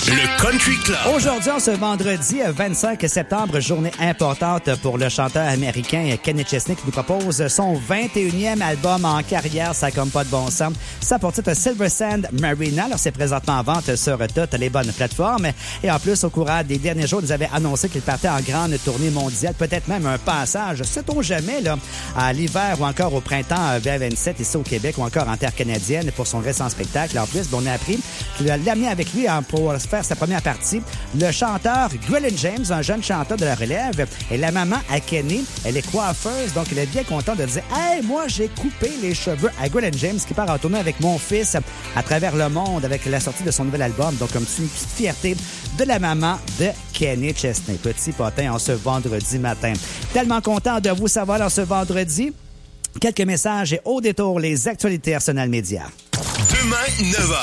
Le Country Club. Aujourd'hui, ce vendredi 25 septembre, journée importante pour le chanteur américain Kenny Chesney qui nous propose son 21e album en carrière. Ça comme pas de bon sens. Ça pour titre Silver Sand Marina. Alors, c'est présentement en vente sur toutes les bonnes plateformes. Et en plus, au courant des derniers jours, il nous avait annoncé qu'il partait en grande tournée mondiale. Peut-être même un passage, sait-on jamais, là, à l'hiver ou encore au printemps 2027 ici au Québec ou encore en terre canadienne pour son récent spectacle. En plus, on a appris qu'il a l'amené avec lui pour faire sa première partie. Le chanteur Gwilyn James, un jeune chanteur de la relève, et la maman à Kenny, elle est coiffeuse, donc elle est bien contente de dire « Hey, moi, j'ai coupé les cheveux à Gwilyn James qui part en tournée avec mon fils à travers le monde avec la sortie de son nouvel album. » Donc, comme une petite fierté de la maman de Kenny Chesney. Petit potin en ce vendredi matin. Tellement content de vous savoir en ce vendredi. Quelques messages et au détour, les actualités Arsenal Média. Demain, 9h.